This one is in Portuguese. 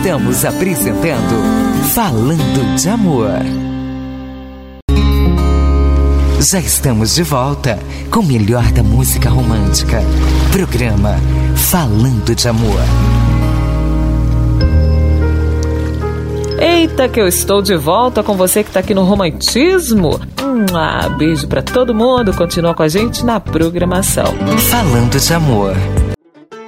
Estamos apresentando Falando de Amor. Já estamos de volta com o melhor da música romântica. Programa Falando de Amor. Eita, que eu estou de volta com você que está aqui no Romantismo. Beijo para todo mundo. Continua com a gente na programação. Falando de Amor.